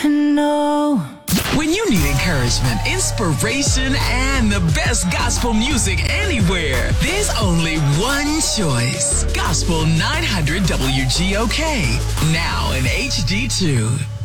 know. When you need encouragement, inspiration, and the best gospel music anywhere, there's only one choice. Gospel 900 WGOK, now in HD2.